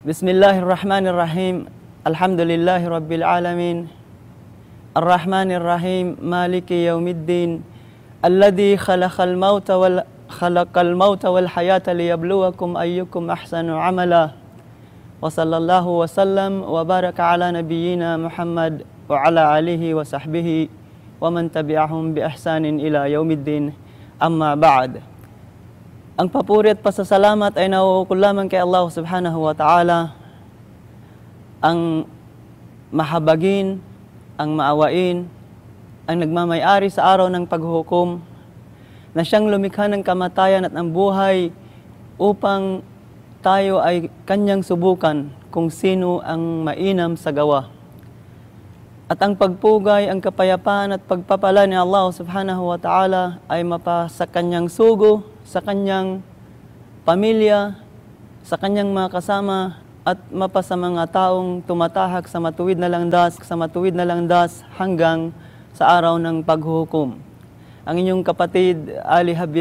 Bismillahirrahmanirrahim. Alhamdulillahi Rabbil Alamin. Ar-Rahmanir-Rahim. Maliki yawmiddin. Alladhi khalaqal mauta wal hayata liyabluwakum ayyukum ahsanu amala. Wa sallallahu wa sallam wa baraka ala nabiyyina Muhammad wa ala alihi wa sahbihi wa man tabi'ahum bi ihsanin ila yawmiddin. Amma ba'd. Ang papuri at pasasalamat ay nauukol lamang kay Allah subhanahu wa ta'ala, ang mahabagin, ang maawain, ang nagmamay-ari sa araw ng paghuhukom, na siyang lumikha ng kamatayan at ang buhay upang tayo ay kanyang subukan kung sino ang mainam sa gawa. At ang pagpugay, ang kapayapaan at pagpapala ni Allah subhanahu wa ta'ala ay mapa sa kanyang sugo, sa kanyang pamilya, sa kanyang mga kasama, at mapa sa mga taong tumatahak sa matuwid na landas hanggang sa araw ng paghuhukom. Ang inyong kapatid, Ali Habib